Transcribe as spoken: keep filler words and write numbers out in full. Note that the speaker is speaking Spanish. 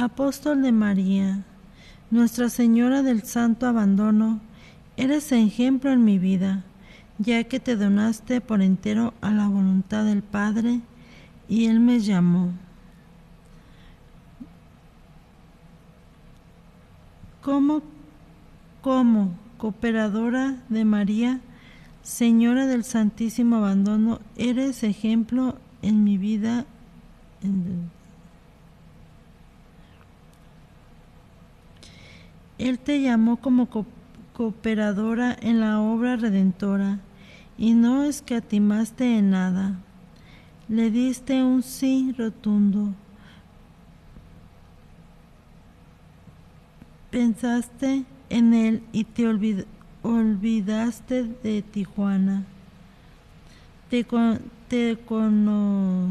Apóstol de María, Nuestra Señora del Santo Abandono, eres ejemplo en mi vida, ya que te donaste por entero a la voluntad del Padre y Él me llamó. Como, como cooperadora de María, Señora del Santísimo Abandono, eres ejemplo en mi vida. Él te llamó como co- cooperadora en la obra redentora y no escatimaste en nada. Le diste un sí rotundo. Pensaste en él y te olvid- olvidaste de Tijuana. Te, con- te cono